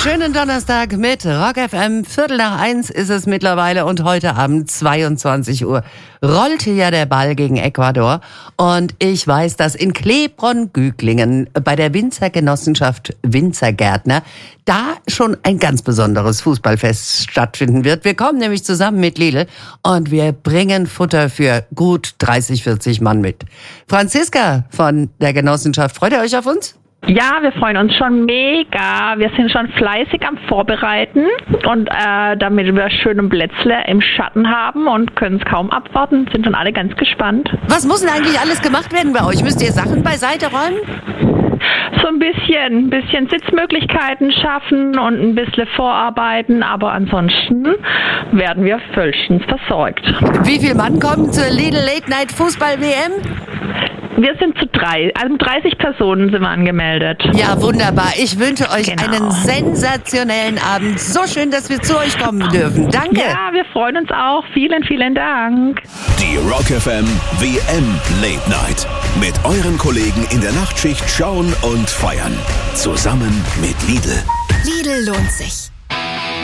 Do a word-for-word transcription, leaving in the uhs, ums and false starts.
Schönen Donnerstag mit Rock F M. Viertel nach eins ist es mittlerweile und heute Abend zweiundzwanzig Uhr rollte ja der Ball gegen Ecuador. Und ich weiß, dass in Klebron-Güglingen bei der Winzergenossenschaft Winzergärtner da schon ein ganz besonderes Fußballfest stattfinden wird. Wir kommen nämlich zusammen mit Lidl und wir bringen Futter für gut dreißig, vierzig Mann mit. Franziska von der Genossenschaft, freut ihr euch auf uns? Ja, wir freuen uns schon mega. Wir sind schon fleißig am Vorbereiten und äh, damit wir schöne Plätzle im Schatten haben und können es kaum abwarten, sind schon alle ganz gespannt. Was muss denn eigentlich alles gemacht werden bei euch? Müsst ihr Sachen beiseite räumen? So ein bisschen, ein bisschen Sitzmöglichkeiten schaffen und ein bisschen vorarbeiten, aber ansonsten werden wir vollstens versorgt. Wie viele Mann kommen zur Lidl Late Night Fußball W M? Wir sind zu drei, also dreißig Personen sind wir angemeldet. Ja, wunderbar. Ich wünsche euch Genau. einen sensationellen Abend. So schön, dass wir zu euch kommen dürfen. Danke. Ja, wir freuen uns auch. Vielen, vielen Dank. Die Rock F M W M Late Night. Mit euren Kollegen in der Nachtschicht schauen und feiern. Zusammen mit Lidl. Lidl lohnt sich.